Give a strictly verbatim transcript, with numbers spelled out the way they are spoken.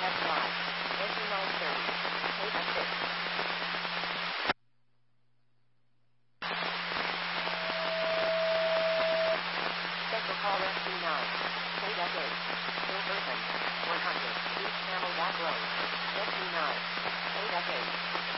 F nine. Entry nine thirty. Table six. Special call F C nine. Code F eight. Bill Burton. one hundred. East Camelback Road. F C nine. Code F eight.